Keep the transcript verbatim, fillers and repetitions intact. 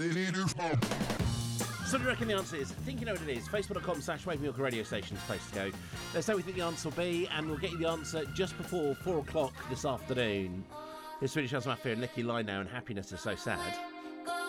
So do you reckon the answer is? I think you know what it is. Facebook.com slash Wake Me Up Radio Station's place to go. Let's say we think the answer will be, and we'll get you the answer just before four o'clock this afternoon. It's Swedish House Mafia and Nicky Line now, and Happiness Is So Sad.